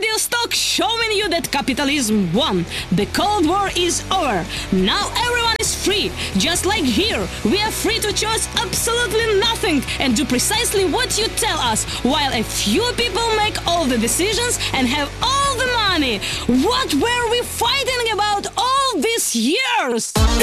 previous talk showing you that capitalism won. The Cold War is over. Now everyone is free. Just like here, we are free to choose absolutely nothing and do precisely what you tell us, while a few people make all the decisions and have all the money. What were we fighting about all these years?